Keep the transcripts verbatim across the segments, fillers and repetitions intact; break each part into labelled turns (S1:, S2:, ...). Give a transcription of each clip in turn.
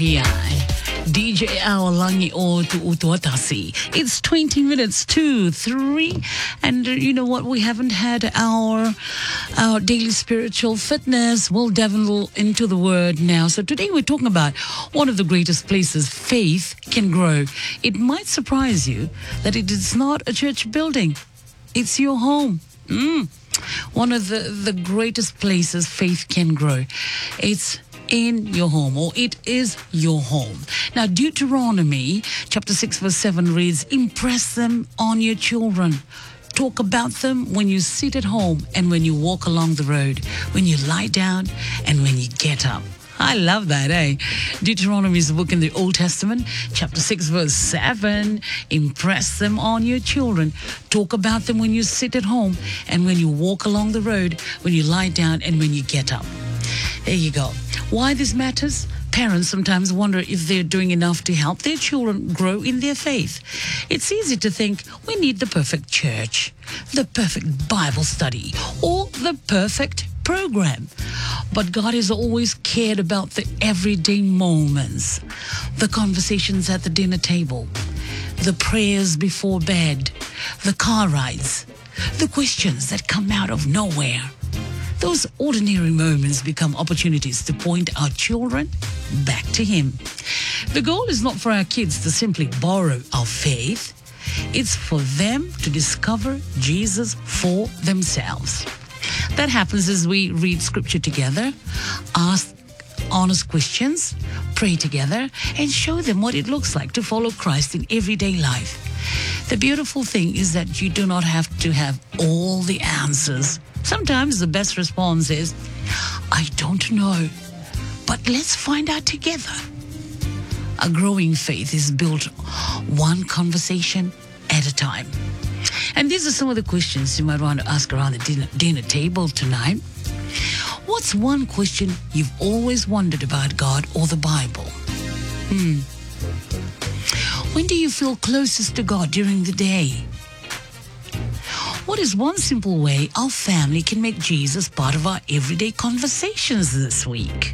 S1: P I. D J Awalangi o tu utuatasi. It's twenty minutes to three. And uh, you know what? We haven't had our, our daily spiritual fitness. We'll delve into the word now. So today we're talking about one of the greatest places faith can grow. It might surprise you that it is not a church building. It's your home. Mm. One of the, the greatest places faith can grow. It's in your home, or it is your home. Now, Deuteronomy chapter six verse seven reads, impress them on your children. Talk about them when you sit at home and when you walk along the road, when you lie down and when you get up. I love that, eh? Deuteronomy is a book in the Old Testament, chapter six, verse seven. Impress them on your children. Talk about them when you sit at home and when you walk along the road, when you lie down and when you get up. There you go. Why this matters? Parents sometimes wonder if they're doing enough to help their children grow in their faith. It's easy to think we need the perfect church, the perfect Bible study, or the perfect program. But God has always cared about the everyday moments, the conversations at the dinner table, the prayers before bed, the car rides, the questions that come out of nowhere. Those ordinary moments become opportunities to point our children back to Him. The goal is not for our kids to simply borrow our faith. It's for them to discover Jesus for themselves. That happens as we read scripture together, ask honest questions, pray together, and show them what it looks like to follow Christ in everyday life. The beautiful thing is that you do not have to have all the answers. Sometimes the best response is, I don't know, but let's find out together. A growing faith is built one conversation at a time. And these are some of the questions you might want to ask around the dinner, dinner table tonight. What's one question you've always wondered about God or the Bible? Hmm. When do you feel closest to God during the day? What is one simple way our family can make Jesus part of our everyday conversations this week?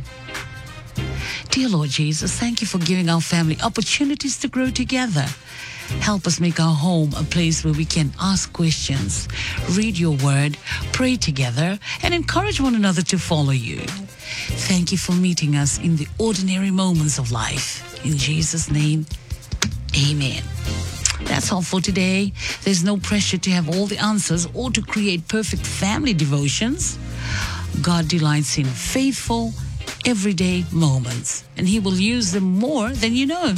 S1: Dear Lord Jesus, thank you for giving our family opportunities to grow together. Help us make our home a place where we can ask questions, read your word, pray together, and encourage one another to follow you. Thank you for meeting us in the ordinary moments of life. In Jesus' name, amen. That's all for today. There's no pressure to have all the answers or to create perfect family devotions. God delights in faithful, everyday moments, and He will use them more than you know.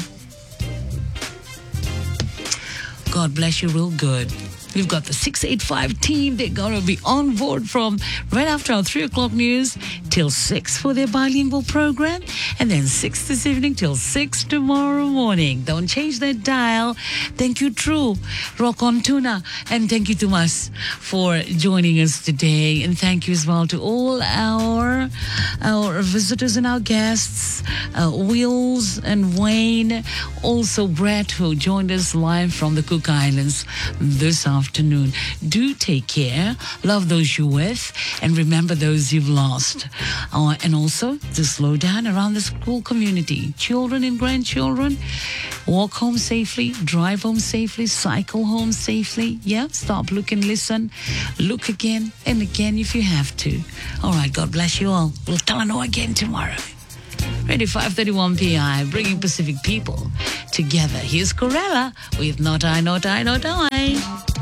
S1: God bless you real good. We've got the six eighty-five team. They're going to be on board from right after our three o'clock news till six for their bilingual program. And then six this evening till six tomorrow morning. Don't change that dial. Thank you, True, Rock on Tuna. And thank you, Tomas, for joining us today. And thank you as well to all our, our visitors and our guests, uh, Wills and Wayne. Also, Brett, who joined us live from the Cook Islands this afternoon. Do take care, love those you're with, and remember those you've lost. Uh, and also to slow down around the school community. Children and grandchildren, walk home safely, drive home safely, cycle home safely. Yeah, stop, look and listen. Look again and again if you have to. All right, God bless you all. We'll tell you again tomorrow. Ready, five thirty-one P I, bringing Pacific people together. Here's Corella with Not I, Not I, Not I.